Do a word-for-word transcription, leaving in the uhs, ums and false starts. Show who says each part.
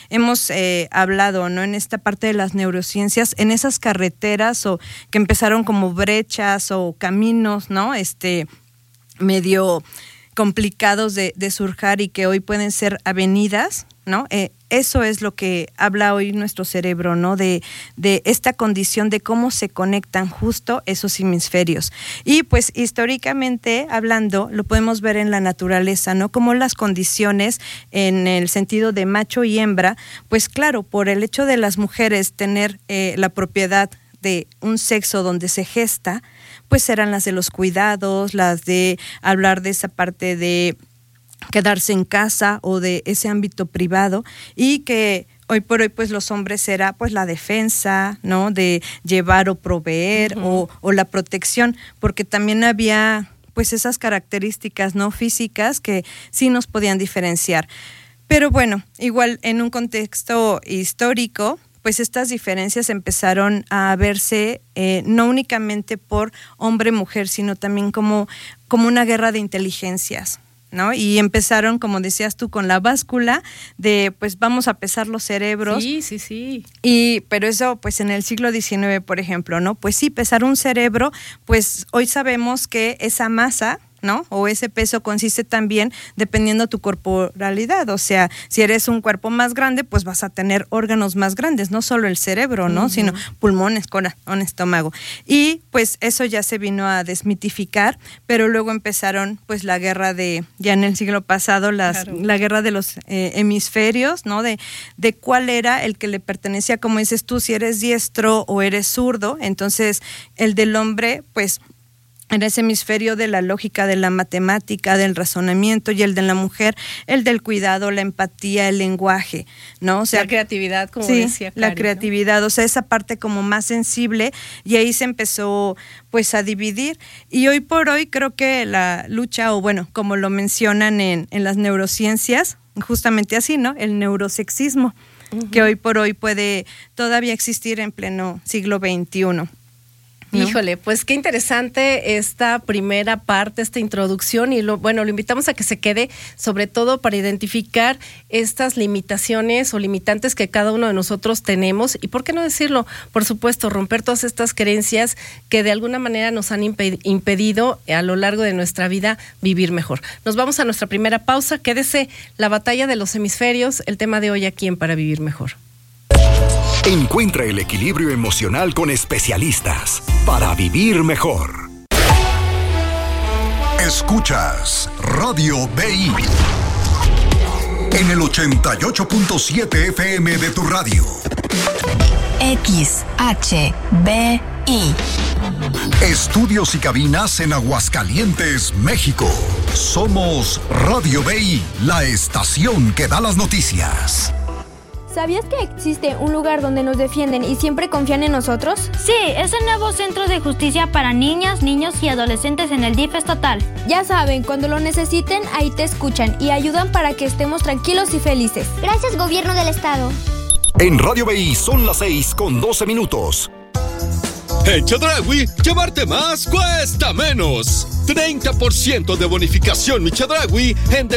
Speaker 1: hemos eh, hablado, ¿no? En esta parte de las neurociencias, en esas carreteras o que empezaron como brechas o caminos, ¿no? Este, medio complicados de, de surcar y que hoy pueden ser avenidas, ¿no? Eh, eso es lo que habla hoy nuestro cerebro, ¿no? De, de esta condición de cómo se conectan justo esos hemisferios. Y pues históricamente hablando, lo podemos ver en la naturaleza, ¿no? Como las condiciones en el sentido de macho y hembra, pues claro, por el hecho de las mujeres tener eh, la propiedad de un sexo donde se gesta, pues eran las de los cuidados, las de hablar de esa parte de quedarse en casa o de ese ámbito privado, y que hoy por hoy pues los hombres era pues la defensa, ¿no? De llevar o proveer, uh-huh. o, o la protección, porque también había pues esas características no físicas que sí nos podían diferenciar. Pero bueno, igual en un contexto histórico, pues estas diferencias empezaron a verse eh, no únicamente por hombre-mujer, sino también como, como una guerra de inteligencias, ¿no? Y empezaron, como decías tú, con la báscula de, pues vamos a pesar los cerebros.
Speaker 2: Sí, sí, sí.
Speaker 1: Y, pero eso, pues en el siglo diecinueve, por ejemplo, ¿no? Pues sí, pesar un cerebro, pues hoy sabemos que esa masa, ¿no? O ese peso consiste también dependiendo tu corporalidad, o sea, si eres un cuerpo más grande, pues vas a tener órganos más grandes, no solo el cerebro, ¿no? Uh-huh. Sino pulmones, corazón, estómago. Y pues eso ya se vino a desmitificar, pero luego empezaron pues la guerra de, ya en el siglo pasado, las, claro. la guerra de los eh, hemisferios, ¿no? De, de cuál era el que le pertenecía, como dices tú, si eres diestro o eres zurdo. Entonces el del hombre, pues en ese hemisferio de la lógica, de la matemática, del razonamiento, y el de la mujer, el del cuidado, la empatía, el lenguaje, ¿no? O sea,
Speaker 2: la creatividad, como
Speaker 1: sí,
Speaker 2: decía Cari,
Speaker 1: la creatividad, ¿no? O sea, esa parte como más sensible, y ahí se empezó pues a dividir, y hoy por hoy creo que la lucha, o bueno, como lo mencionan en, en las neurociencias, justamente así, ¿no? El neurosexismo, uh-huh. que hoy por hoy puede todavía existir en pleno siglo veintiuno. ¿No?
Speaker 2: Híjole, pues qué interesante esta primera parte, esta introducción, y lo, bueno, lo invitamos a que se quede, sobre todo para identificar estas limitaciones o limitantes que cada uno de nosotros tenemos, y por qué no decirlo, por supuesto, romper todas estas creencias que de alguna manera nos han imped- impedido a lo largo de nuestra vida vivir mejor. Nos vamos a nuestra primera pausa, quédese, la batalla de los hemisferios, el tema de hoy aquí en Para Vivir Mejor.
Speaker 3: Encuentra el equilibrio emocional con especialistas para vivir mejor. Escuchas Radio B I en el ochenta y ocho punto siete F M de tu radio.
Speaker 4: X H B I.
Speaker 3: Estudios y cabinas en Aguascalientes, México. Somos Radio B I, la estación que da las noticias.
Speaker 5: ¿Sabías que existe un lugar donde nos defienden y siempre confían en nosotros?
Speaker 6: Sí, es el nuevo Centro de Justicia para Niñas, Niños y Adolescentes en el D I F estatal.
Speaker 5: Ya saben, cuando lo necesiten, ahí te escuchan y ayudan para que estemos tranquilos y felices.
Speaker 7: Gracias, Gobierno del Estado.
Speaker 3: En Radio B I son las seis con doce minutos.
Speaker 8: En Chedraui, llevarte más cuesta menos. treinta por ciento de bonificación, mi Chedraui, en